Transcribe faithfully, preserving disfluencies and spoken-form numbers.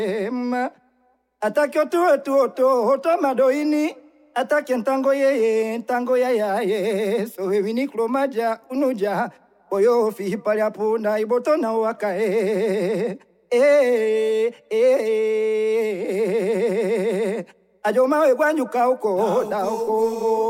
Atake tu tu tu hoto madoini atake ntango ye ntango ya ya ye so wini klomaja unuja oyo fi pali apunda iboto na wakae eh eh ajo mawe gwanyuka uko da uko